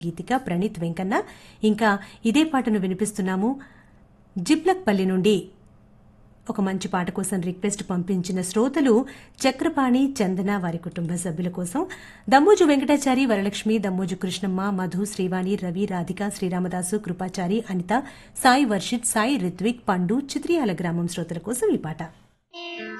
గీతిక, ప్రణీత్, వెంకన్న. ఇంకా ఇదే పాటను వినిపిస్తున్నాము. జిప్లక్పల్లి నుండి ఒక మంచి పాట కోసం రిక్వెస్ట్ పంపించిన శ్రోతలు చక్రపాణి, చందన, వారి కుటుంబ సభ్యుల కోసం దమ్మోజు వెంకటాచారి, వరలక్ష్మి, దమ్మోజు కృష్ణమ్మ, మధు, శ్రీవాణి, రవి, రాధిక, శ్రీరామదాసు, కృపాచారి, అనిత, సాయి వర్షిత్, సాయి రిత్విక్, పండు, చిత్రియాల గ్రామం శ్రోతల కోసం ఈ పాట.